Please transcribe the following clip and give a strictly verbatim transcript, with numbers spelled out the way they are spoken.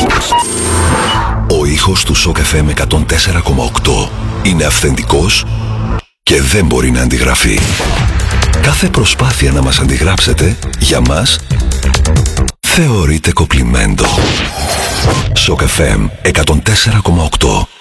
Ο ήχος του Σοκ εφ εμ εκατόν τέσσερα κόμμα οκτώ είναι αυθεντικός και δεν μπορεί να αντιγραφεί. Κάθε προσπάθεια να μας αντιγράψετε, για μας, θεωρείται κοπλιμέντο. Σοκ εφ εμ εκατόν τέσσερα κόμμα οκτώ.